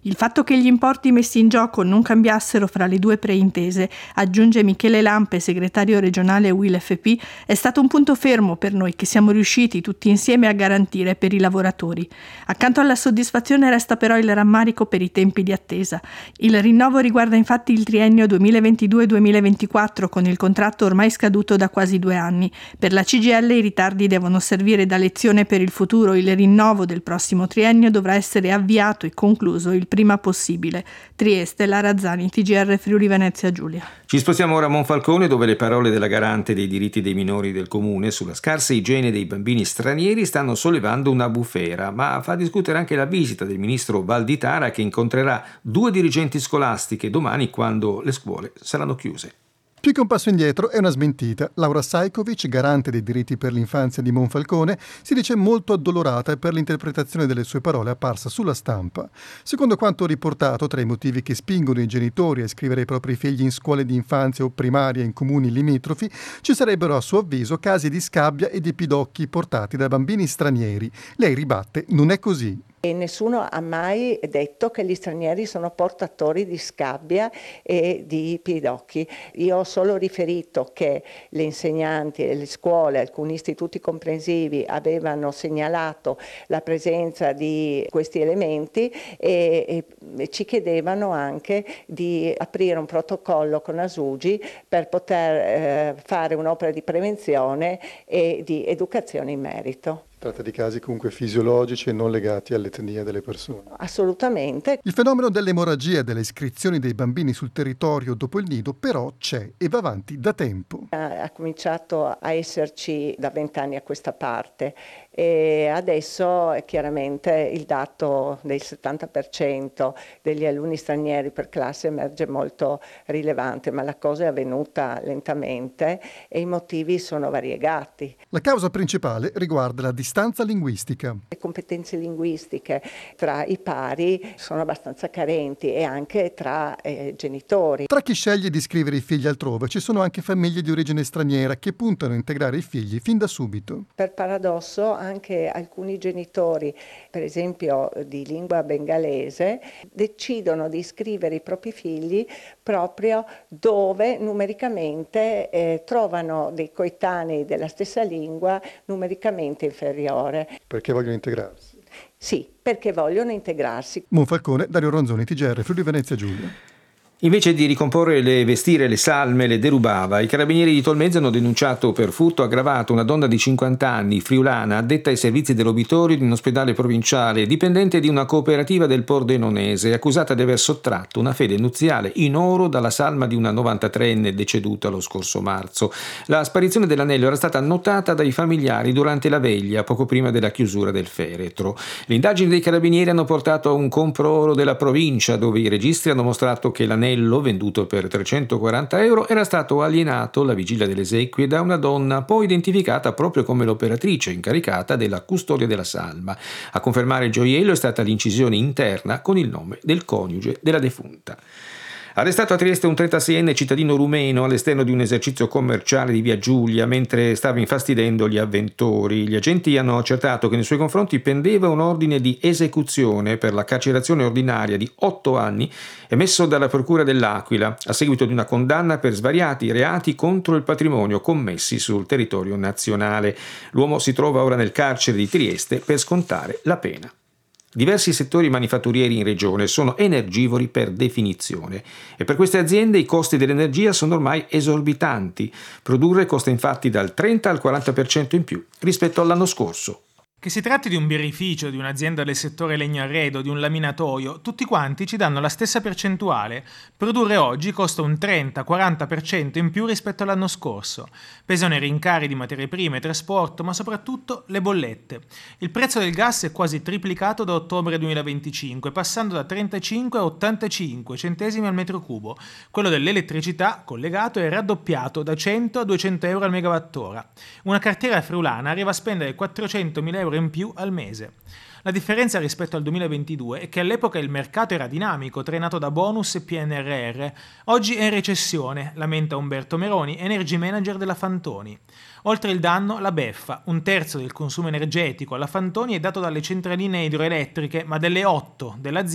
Il fatto che gli importi messi in gioco non cambiassero fra le due preintese, aggiunge Michele Lampe, segretario regionale UIL-FP, è stato un punto fermo per noi che siamo riusciti tutti insieme a garantire per i lavoratori. Accanto alla soddisfazione resta però il rammarico per i tempi di attesa. Il rinnovo riguarda infatti il triennio 2022-2024 con il contratto ormai scaduto da quasi 2 anni. Per la CGIL i ritardi devono servire da lezione per il futuro. Il rinnovo del prossimo triennio dovrà essere avviato e concluso il prima possibile. Trieste, Lara Zani, TGR Friuli Venezia Giulia. Ci spostiamo ora a Monfalcone, dove le parole della garante dei diritti dei minori del comune sulla scarsa igiene dei bambini stranieri stanno sollevando una bufera, ma fa discutere anche la visita del ministro Valditara, che incontrerà 2 dirigenti scolastiche domani quando le scuole saranno chiuse. Più che un passo indietro è una smentita. Laura Sajkovic, garante dei diritti per l'infanzia di Monfalcone, si dice molto addolorata per l'interpretazione delle sue parole apparsa sulla stampa. Secondo quanto riportato, tra i motivi che spingono i genitori a iscrivere i propri figli in scuole di infanzia o primaria in comuni limitrofi, ci sarebbero a suo avviso casi di scabbia e di pidocchi portati da bambini stranieri. Lei ribatte: non è così. E nessuno ha mai detto che gli stranieri sono portatori di scabbia e di pidocchi. Io ho solo riferito che le insegnanti e le scuole, alcuni istituti comprensivi avevano segnalato la presenza di questi elementi e ci chiedevano anche di aprire un protocollo con Asugi per poter fare un'opera di prevenzione e di educazione in merito. Tratta di casi comunque fisiologici e non legati all'etnia delle persone. Assolutamente. Il fenomeno dell'emorragia e delle iscrizioni dei bambini sul territorio dopo il nido però c'è e va avanti da tempo. Ha cominciato a esserci da 20 anni a questa parte e adesso chiaramente il dato del 70% degli alunni stranieri per classe emerge molto rilevante, ma la cosa è avvenuta lentamente e i motivi sono variegati. La causa principale riguarda la distanza linguistica. Le competenze linguistiche tra i pari sono abbastanza carenti e anche tra genitori. Tra chi sceglie di iscrivere i figli altrove ci sono anche famiglie di origine straniera che puntano a integrare i figli fin da subito. Per paradosso anche alcuni genitori, per esempio di lingua bengalese, decidono di iscrivere i propri figli proprio dove numericamente trovano dei coetanei della stessa lingua numericamente inferiore. Perché vogliono integrarsi? Sì, perché vogliono integrarsi. Monfalcone, Dario Ronzoni, TGR Friuli Venezia Giulia. Invece di ricomporre le vestire le salme le derubava. I carabinieri di Tolmezzo hanno denunciato per furto aggravato una donna di 50 anni, friulana, addetta ai servizi dell'obitorio di un ospedale provinciale, dipendente di una cooperativa del Pordenonese, accusata di aver sottratto una fede nuziale in oro dalla salma di una 93enne deceduta lo scorso marzo. La sparizione dell'anello era stata notata dai familiari durante la veglia poco prima della chiusura del feretro. Le indagini dei carabinieri hanno portato a un compro-oro della provincia, dove i registri hanno mostrato che l'anello, venduto per 340 euro, era stato alienato alla vigilia delle esequie da una donna poi identificata proprio come l'operatrice incaricata della custodia della salma. A confermare il gioiello è stata l'incisione interna con il nome del coniuge della defunta. Arrestato a Trieste un 36enne cittadino rumeno all'esterno di un esercizio commerciale di Via Giulia mentre stava infastidendo gli avventori. Gli agenti hanno accertato che nei suoi confronti pendeva un ordine di esecuzione per la carcerazione ordinaria di 8 anni emesso dalla Procura dell'Aquila a seguito di una condanna per svariati reati contro il patrimonio commessi sul territorio nazionale. L'uomo si trova ora nel carcere di Trieste per scontare la pena. Diversi settori manifatturieri in regione sono energivori per definizione e per queste aziende i costi dell'energia sono ormai esorbitanti. Produrre costa infatti dal 30 al 40% in più rispetto all'anno scorso. Che si tratti di un birrificio, di un'azienda del settore legno arredo, di un laminatoio, tutti quanti ci danno la stessa percentuale. Produrre oggi costa un 30-40% in più rispetto all'anno scorso. Pesano i rincari di materie prime, trasporto, ma soprattutto le bollette. Il prezzo del gas è quasi triplicato da ottobre 2025, passando da 35 a 85 centesimi al metro cubo. Quello dell'elettricità, collegato, è raddoppiato da 100 a 200 euro al megawattora. Una cartiera friulana arriva a spendere 400.000 euro in più al mese. La differenza rispetto al 2022 è che all'epoca il mercato era dinamico, trainato da bonus e PNRR. Oggi è in recessione, lamenta Umberto Meroni, energy manager della Fantoni. Oltre il danno, la beffa. Un terzo del consumo energetico alla Fantoni è dato dalle centraline idroelettriche, ma delle 8 dell'azienda